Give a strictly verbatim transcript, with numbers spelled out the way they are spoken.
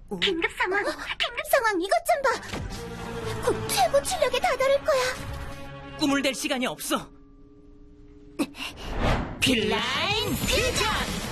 긴급 상황! 긴급 상황! 이것 좀 봐! 곧 최고 출력에 다다를 거야! 꿈을 댈 시간이 없어. 필라인 필전!